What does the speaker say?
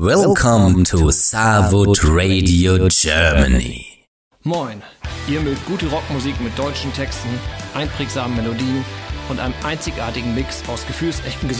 Welcome to Starwood Radio Germany. Moin, ihr mögt gute Rockmusik mit deutschen Texten, einprägsamen Melodien und einem einzigartigen Mix aus gefühlsechten